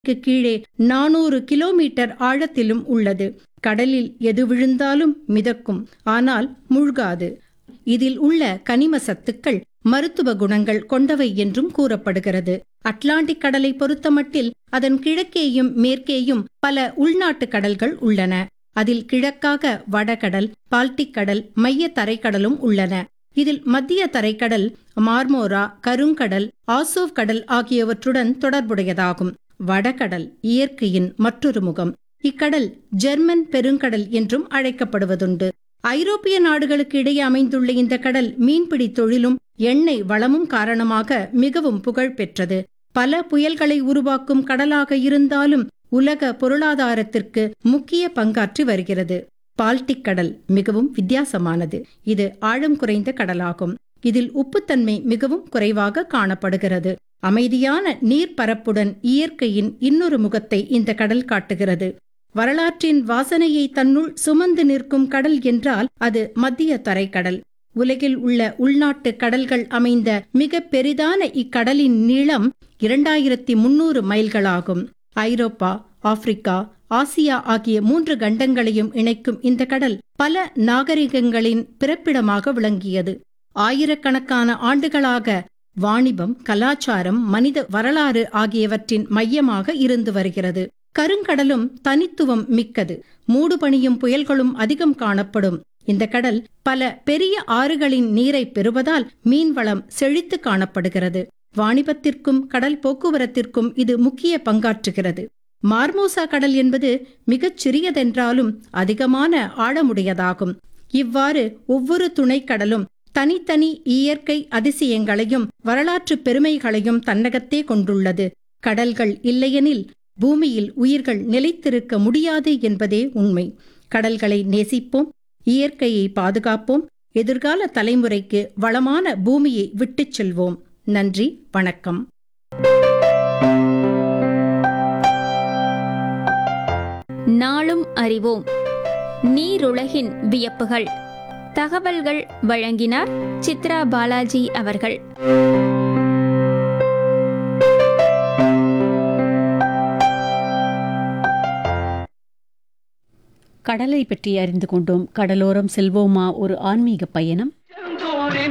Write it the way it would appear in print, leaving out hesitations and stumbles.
கீழே 400 கிலோமீட்டர் ஆழத்திலும் உள்ளது. கடலில் எது விழுந்தாலும் மிதக்கும், ஆனால் மூழ்காது. இதில் உள்ள கனிம சத்துக்கள் மருத்துவ குணங்கள் கொண்டவை என்றும் கூறப்படுகிறது. அட்லாண்டிக் கடலை பொறுத்தமட்டில் அதன் கிழக்கேயும் மேற்கேயும் பல உள்நாட்டு கடல்கள் உள்ளன. அதில் கிழக்காக வடகடல், பால்டிக் கடல், மைய தரைக்கடலும் உள்ளன. இதில் மத்திய தரைக்கடல் மார்மோரா, கருங்கடல், ஆசோவ் கடல் ஆகியவற்றுடன் தொடர்புடையதாகும். வடகடல் இயற்கையின் மற்றொரு முகம். இக்கடல் ஜெர்மன் பெருங்கடல் என்றும் அழைக்கப்படுவதுண்டு. ஐரோப்பிய நாடுகளுக்கு இடையே அமைந்துள்ள இந்த கடல் மீன்பிடி தொழிலும் எண்ணெய் வளமும் காரணமாக மிகவும் புகழ் பெற்றது. பல புயல்களை உருவாக்கும் கடலாக இருந்தாலும் உலக பொருளாதாரத்திற்கு முக்கிய பங்காற்றி வருகிறது. பால்டிக் கடல் மிகவும் வித்தியாசமானது. இது ஆழம் குறைந்த கடலாகும். இதில் உப்புத்தன்மை மிகவும் குறைவாக காணப்படுகிறது. அமைதியான நீர்ப்பரப்புடன் இயற்கையின் இன்னொரு முகத்தை இந்த கடல் காட்டுகிறது. வரலாற்றின் வாசனையை தன்னுள் சுமந்து நிற்கும் கடல் என்றால் அது மத்திய தரைக்கடல். உலகில் உள்ள உள்நாட்டு கடல்கள் அமைந்த மிக பெரிதான இக்கடலின் நீளம் 2300 மைல்களாகும். ஐரோப்பா, ஆப்பிரிக்கா, ஆசியா ஆகிய 3 கண்டங்களையும் இணைக்கும் இந்த கடல் பல நாகரிகங்களின் பிறப்பிடமாக விளங்கியது. ஆயிரக்கணக்கான ஆண்டுகளாக வாணிபம், கலாச்சாரம், மனித வரலாறு ஆகியவற்றின் மையமாக இருந்து வருகிறது. கருங்கடலும் தனித்துவம் மிக்கது. மூடுபனியும் புயல்களும் அதிகம் காணப்படும் இந்த கடல் பல பெரிய ஆறுகளின் நீரை பெறுவதால் மீன்வளம் செழித்து காணப்படுகிறது. வாணிபத்திற்கும் கடல் போக்குவரத்திற்கும் இது முக்கிய பங்காற்றுகிறது. மார்மோசா கடல் என்பது மிகச் சிறியதென்றாலும் அதிகமான ஆழமுடையதாகும். இவ்வாறு ஒவ்வொரு துணைக்கடலும் தனித்தனி இயற்கை அதிசயங்களையும் வரலாற்று பெருமைகளையும் தன்னகத்தே கொண்டுள்ளது. கடல்கள் இல்லையெனில் பூமியில் உயிர்கள் நிலைத்திருக்க முடியாது என்பதே உண்மை. கடல்களை நேசிப்போம், இயற்கையை பாதுகாப்போம், எதிர்கால தலைமுறைக்கு வளமான பூமியை விட்டுச் செல்வோம். நன்றி, வணக்கம். நாளும் அறிவோம். நீருலகின் வியப்புகள். தகவல்கள் வழங்கினார் சித்ரா பாலாஜி அவர்கள். கடலை பற்றி அறிந்து கொண்டோம். கடலோரம் செல்வோமா ஒரு ஆன்மீக பயணம்.